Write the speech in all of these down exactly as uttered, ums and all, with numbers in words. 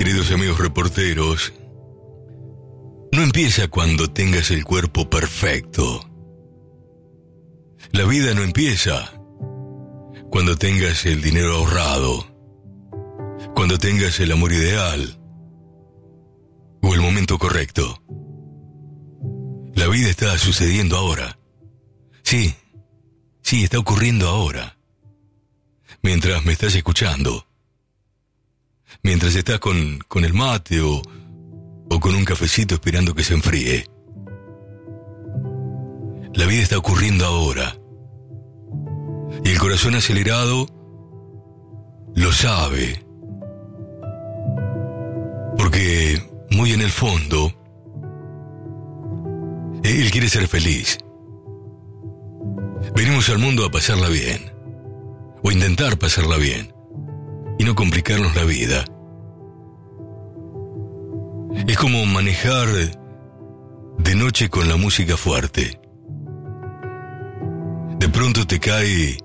queridos amigos reporteros, no empieza cuando tengas el cuerpo perfecto. La vida no empieza cuando tengas el dinero ahorrado, cuando tengas el amor ideal o el momento correcto. La vida está sucediendo ahora. Sí, sí, está ocurriendo ahora. Mientras me estás escuchando, mientras estás con, con el mate o, o con un cafecito esperando que se enfríe. La vida está ocurriendo ahora. Y el corazón acelerado lo sabe. Porque muy en el fondo, él quiere ser feliz. Venimos al mundo a pasarla bien, o intentar pasarla bien, y no complicarnos la vida. Es como manejar de noche con la música fuerte. De pronto te cae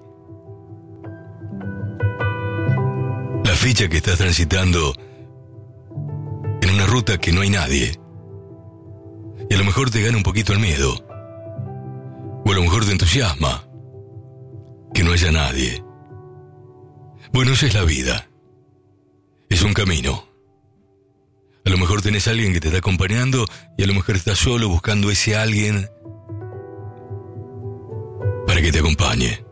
la ficha que estás transitando en una ruta que no hay nadie. Y a lo mejor te gana un poquito el miedo. O a lo mejor te entusiasma que no haya nadie. Bueno, esa es la vida. Es un camino. A lo mejor tenés a alguien que te está acompañando y a lo mejor estás solo buscando ese alguien para que te acompañe.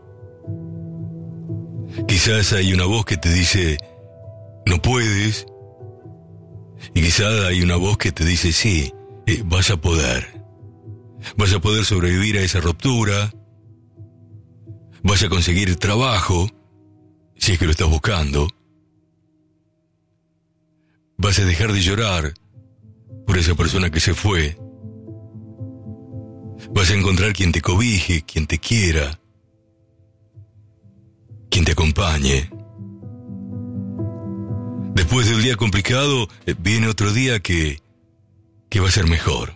Quizás hay una voz que te dice, no puedes. Y quizás hay una voz que te dice, sí, eh, vas a poder. Vas a poder sobrevivir a esa ruptura. Vas a conseguir trabajo, si es que lo estás buscando. Vas a dejar de llorar por esa persona que se fue. Vas a encontrar quien te cobije, quien te quiera, quien te acompañe. Después del día complicado, viene otro día que, que va a ser mejor.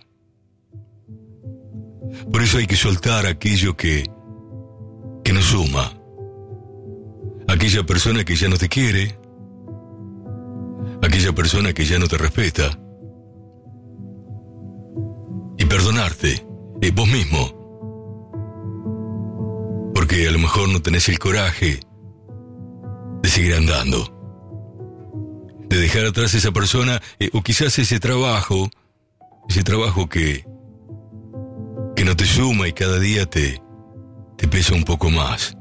Por eso hay que soltar aquello que, que no suma. Aquella persona que ya no te quiere. Aquella persona que ya no te respeta. Y perdonarte, eh, vos mismo. Porque a lo mejor no tenés el coraje de seguir andando. De dejar atrás esa persona, eh, o quizás ese trabajo, ese trabajo que, que no te suma y cada día te, te pesa un poco más.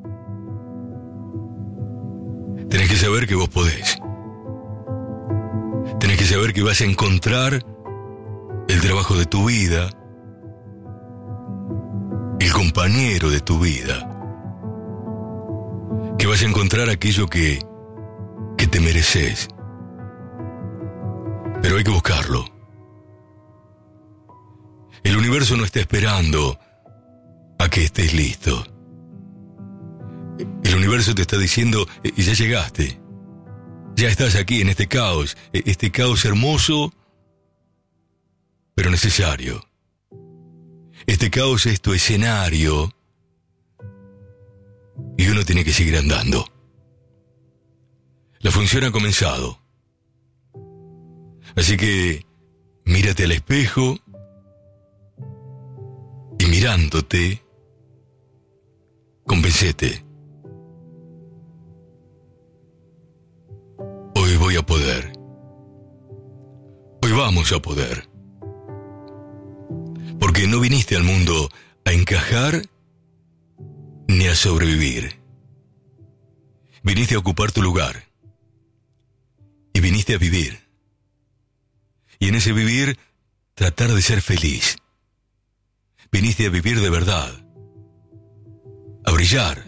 Tenés que saber que vos podés. Tenés que saber que vas a encontrar el trabajo de tu vida, el compañero de tu vida, que vas a encontrar aquello que, que te mereces. Pero hay que buscarlo. El universo no está esperando a que estés listo. El universo te está diciendo, eh, ya llegaste. Ya estás aquí en este caos, eh, este caos hermoso, pero necesario. Este caos es tu escenario y uno tiene que seguir andando. La función ha comenzado. Así que mírate al espejo y mirándote, convéncete. Hoy voy a poder. Hoy vamos a poder. Porque no viniste al mundo a encajar ni a sobrevivir. Viniste a ocupar tu lugar. Y viniste a vivir. Y en ese vivir, tratar de ser feliz. Viniste a vivir de verdad. A brillar.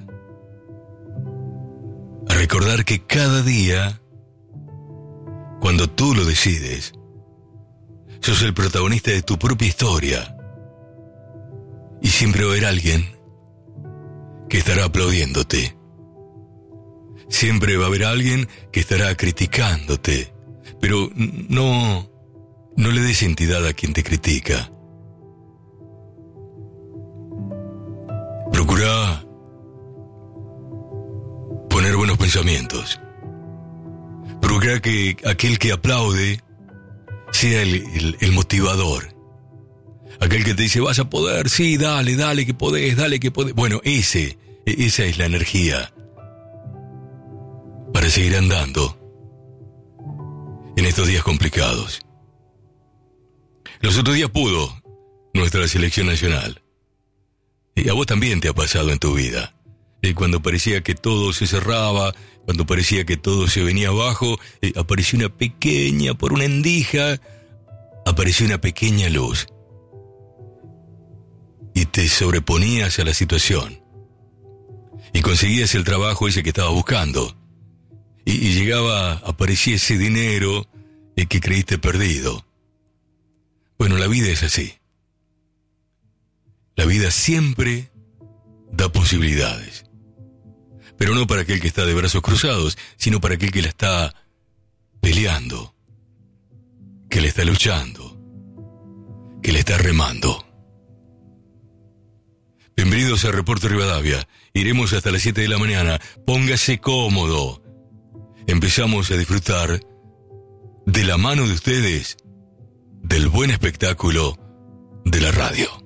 A recordar que cada día, cuando tú lo decides, sos el protagonista de tu propia historia. Y siempre va a haber alguien que estará aplaudiéndote. Siempre va a haber alguien que estará criticándote. Pero no, no le des entidad a quien te critica. Procura poner buenos pensamientos. Procurar que aquel que aplaude sea el, el, el motivador. Aquel que te dice, vas a poder, sí, dale, dale que podés, dale que podés. Bueno, ese, esa es la energía para seguir andando en estos días complicados. Los otros días pudo nuestra selección nacional. Y a vos también te ha pasado en tu vida. Y cuando parecía que todo se cerraba, cuando parecía que todo se venía abajo, eh, apareció una pequeña, por una endija, apareció una pequeña luz. Y te sobreponías a la situación. Y conseguías el trabajo ese que estabas buscando. Y, y llegaba, aparecía ese dinero eh, que creíste perdido. Bueno, la vida es así. La vida siempre da posibilidades. Pero no para aquel que está de brazos cruzados, sino para aquel que la está peleando, que le está luchando, que le está remando. Bienvenidos a Reporte Rivadavia. Iremos hasta las siete de la mañana. Póngase cómodo. Empezamos a disfrutar de la mano de ustedes del buen espectáculo de la radio.